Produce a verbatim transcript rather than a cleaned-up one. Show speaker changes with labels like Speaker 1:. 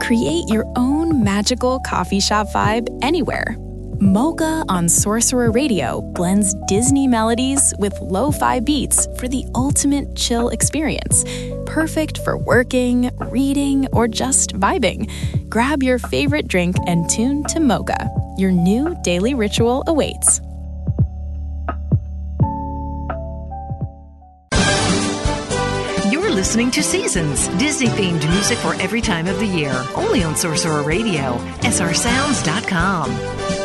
Speaker 1: Create your own magical coffee shop vibe anywhere. Mocha on Sorcerer Radio blends Disney melodies with lo-fi beats for the ultimate chill experience. Perfect for working, reading, or just vibing. Grab your favorite drink and tune to Mocha. Your new daily ritual awaits.
Speaker 2: You're listening to Seasons, Disney-themed music for every time of the year. Only on Sorcerer Radio, S R sounds dot com.